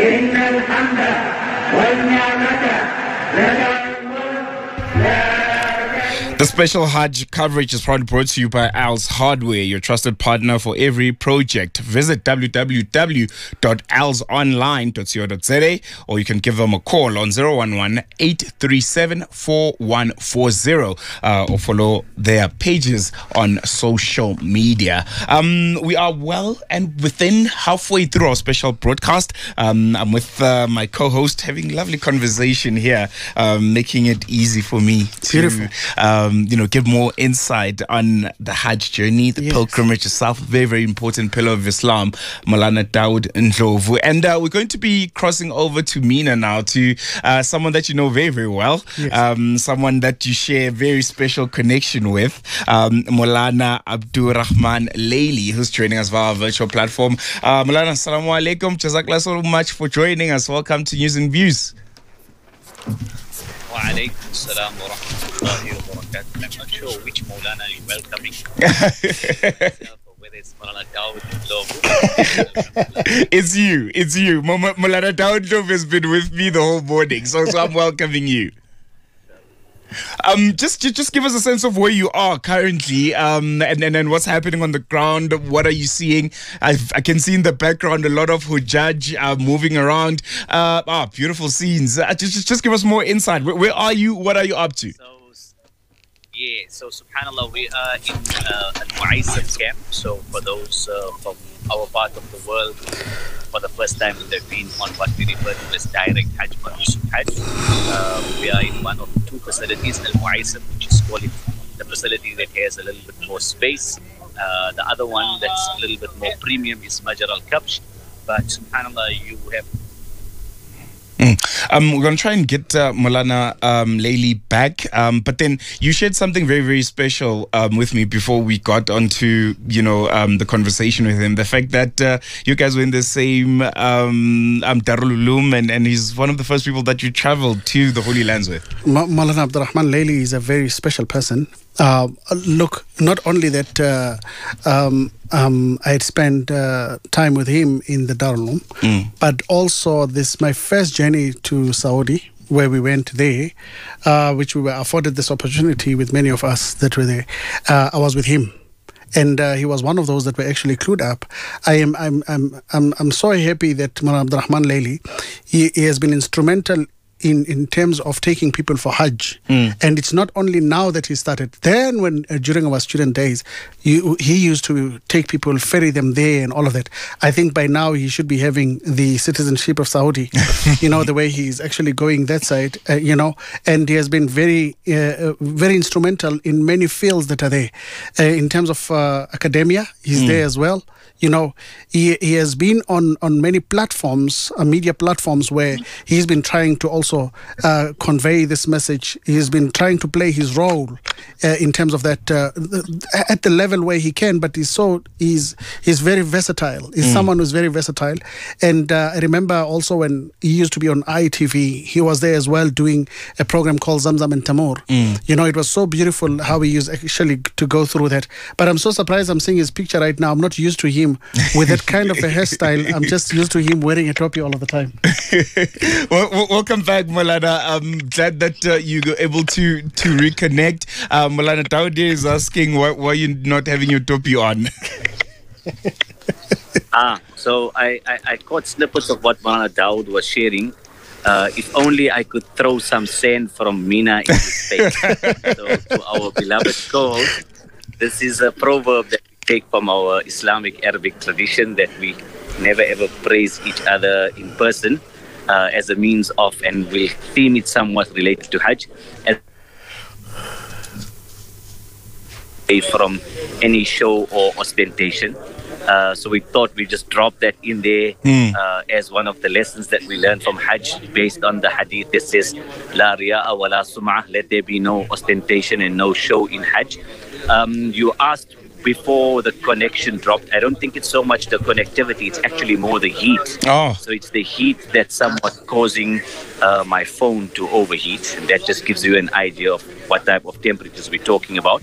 إن الحمد والنعمة لك The special Hajj coverage is proudly brought to you by Al's Hardware, your trusted partner for every project. Visit www.alsonline.co.za or you can give them a call on 011-837-4140 or follow their pages on social media. We are well and within halfway through our special broadcast. I'm with my co-host having lovely conversation here, making it easy for me to give more insight on the Hajj journey, the pilgrimage itself, very, very important pillar of Islam, Maulana Dawood Ndlovu. And we're going to be crossing over to Mina now, to someone that you know very, very well, someone that you share a very special connection with, Maulana Abdurrahman Laili, who's joining us via our virtual platform. Maulana, assalamu alaikum. Jazakallah so much for joining us. Welcome to News and Views. Wa alaikum salam wa rahmatullahi wa barakatuh. I'm not sure which Maulana you're welcoming. Whether it's Maulana Dawood Ndlovu. It's you. Maulana Dawood Ndlovu has been with me the whole morning, so I'm welcoming you. Just give us a sense of where you are currently, and what's happening on the ground. What are you seeing? I can see in the background a lot of Hujjaj moving around. Beautiful scenes. Just give us more insight. Where are you? What are you up to? So subhanAllah, we are in Al-Mu'aysab camp. So for those from our part of the world, for the first time they've been on what we refer to as direct Hajj or Nusuk Hajj. We are in one of two facilities, Al-Mu'aysab, which is called the facility that has a little bit more space. The other one that's a little bit more premium is Majar al-Kabsh. But subhanAllah, you have... We're going to try and get Maulana Laili back, but then you shared something very, very special with me before we got onto, the conversation with him. The fact that you guys were in the same Darul Uloom, and he's one of the first people that you traveled to the Holy Lands with. Maulana Abdurrahman Laili is a very special person. Look, not only that I had spent time with him in the Darul Uloom, but also this my first journey to Saudi, where we went there, which we were afforded this opportunity with many of us that were there. I was with him. And he was one of those that were actually clued up. I'm so happy that Maulana Abdurrahman Laili, he has been instrumental in terms of taking people for Hajj. And it's not only now that he started. Then when during our student days, he used to take people, ferry them there and all of that. I think by now he should be having the citizenship of Saudi, the way he's actually going that side, and he has been very, very instrumental in many fields that are there. In terms of academia, he's there as well. He has been on many platforms, media platforms, where he's been trying to also convey this message. He's been trying to play his role in terms of that at the level where he can, but he's very versatile. He's someone who's very versatile. And I remember also when he used to be on ITV, he was there as well doing a program called Zamzam and Tamur. It was so beautiful how he used actually to go through that. But I'm so surprised I'm seeing his picture right now. I'm not used to him with that kind of a hairstyle. I'm just used to him wearing a topi all of the time. Welcome back, Maulana. I'm glad that you were able to reconnect. Maulana Dawood is asking why you're not having your topi on. So I caught snippets of what Maulana Dawood was sharing. If only I could throw some sand from Mina in his face. So to our beloved co-host, this is a proverb that take from our Islamic Arabic tradition, that we never ever praise each other in person as a means of, and we'll theme it somewhat related to Hajj, as from any show or ostentation. So we thought we'd just drop that in there as one of the lessons that we learned from Hajj, based on the hadith that says, La riya'a wa la sum'ah, let there be no ostentation and no show in Hajj. You asked before the connection dropped. I don't think it's so much the connectivity, it's actually more the heat. So it's the heat that's somewhat causing my phone to overheat, and that just gives you an idea of what type of temperatures we're talking about.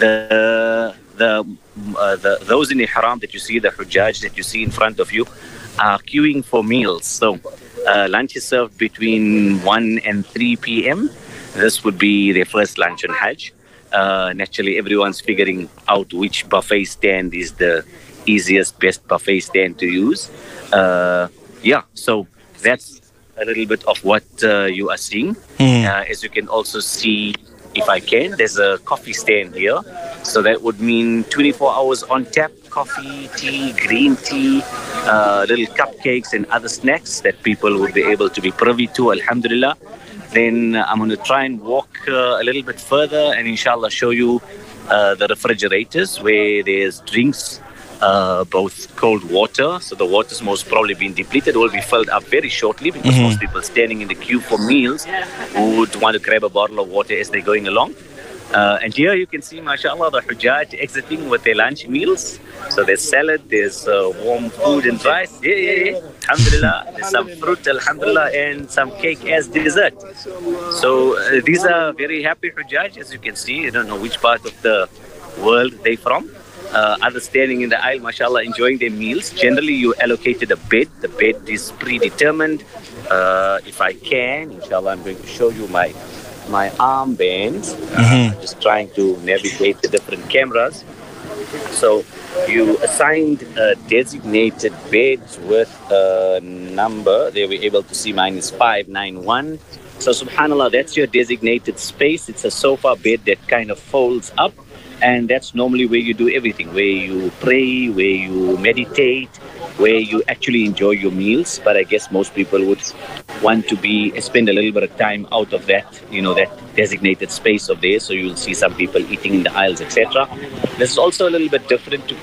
Those in Ihram that you see, the Hujjaj that you see in front of you, are queuing for meals. So lunch is served between 1 and 3 p.m. This would be their first lunch on Hajj. Naturally, everyone's figuring out which buffet stand is the easiest, best buffet stand to use. So that's a little bit of what you are seeing. As you can also see, if I can, there's a coffee stand here. So that would mean 24 hours on tap, coffee, tea, green tea, little cupcakes and other snacks that people would be able to be privy to, alhamdulillah. Then I'm going to try and walk a little bit further and inshallah show you the refrigerators where there's drinks, both cold water. So the water's most probably been depleted, will be filled up very shortly because most people standing in the queue for meals would want to grab a bottle of water as they're going along. And here you can see, mashallah, the Hujjaj exiting with their lunch meals. So there's salad, there's warm food and rice. Alhamdulillah. There's some fruit, alhamdulillah, and some cake as dessert. So these are very happy Hujjaj, as you can see. I don't know which part of the world they're from. Others standing in the aisle, mashallah, enjoying their meals. Generally, you allocated a bed. The bed is predetermined. If I can, inshallah, I'm going to show you my armband. Just trying to navigate the different cameras. So you assigned a designated bed with a number. There we're able to see mine is 591. So subhanallah, that's your designated space. It's a sofa bed that kind of folds up. And that's normally where you do everything, where you pray, where you meditate, where you actually enjoy your meals. But I guess most people would want to spend a little bit of time out of that, that designated space of theirs. So you'll see some people eating in the aisles, etc. This is also a little bit different to